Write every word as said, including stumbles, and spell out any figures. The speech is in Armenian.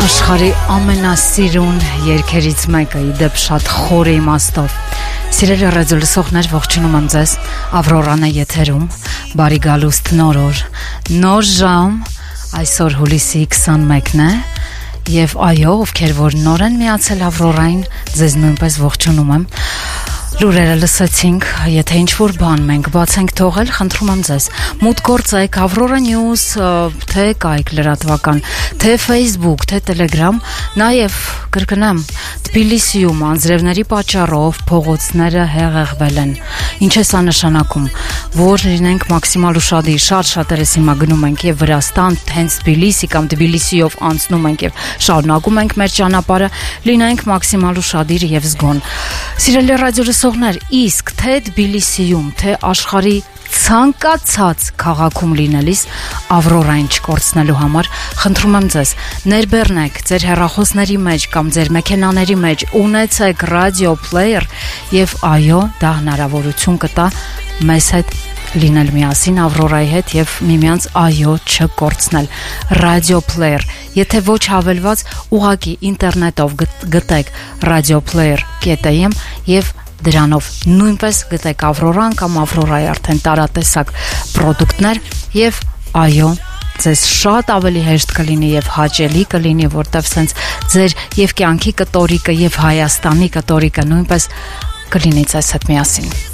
Աշխարհի ամենասիրուն երգերից մեկը ի դեպ շատ խոր իմաստով։ Սիրելի ռադիո լսողներ, ողջունում եմ ձեզ։ Ավրորան է եթերում։ Բարի գալուստ նոր օր, նոր ժամ։ Այսօր հուլիսի քսանմեկն է։ Եվ այո, ովքեր որ նոր են միացել Ավրորային, ձեզ նույնպես ողջունում եմ։ Լուրերը լսեցինք, եթե ինչ-որ բան մենք բացենք թողել, խնդրում եմ ձեզ, մուտք գործեք Aurora News, թե կայք լրատվական, թե Facebook, թե Telegram, նաև կրկնեմ, Թբիլիսիում անձրևների պատճառով փողոցները հեղեղվել են։ Ինչ է սա նշանակում, որ լինենք մաքսիմալ ուշադիր, շատ շատերս հիմա գնում ենք եւ Վրաստան, հենց Թբիլիսի կամ Թբիլիսիով անցնում ենք եւ շարունակում ենք մեր ճանապարհը, լինենք մաքսիմալ ուշադիր եւ զգոն։ Սիրելի ռադիո լսողներ, իսկ թե Թբիլիսիում, թե աշխարհի ցանկացած քաղաքում լինելիս Ավրորային չկորցնելու համար խնդրում եմ ձեզ ներբեռնեք ձեր հեռախոսների մեջ կամ ձեր մեքենաների մեջ ունեցեք ռադիո պլեյեր եւ այո դա հնարավորություն կտա մեզ հետ լինել միասին Ավրորայի հետ եւ միմյանց այո չկորցնել ռադիո պլեյեր եթե ոչ հավելված ուղակի ինտերնետով գտեք ռադիո պլեյեր կետ էմ եւ դրանով նույնպես գտեք Ավրորան կամ Ավրորայի արդեն տարատեսակ պրոդուկտներ եւ այո ձեզ շատ ավելի հեշտ կլինի եւ հաճելի կլինի որտեվ սենց ձեր եւ կյանքի կտորիկը եւ Հայաստանի կտորիկը նույնպես կլինի ձեզ հետ միասին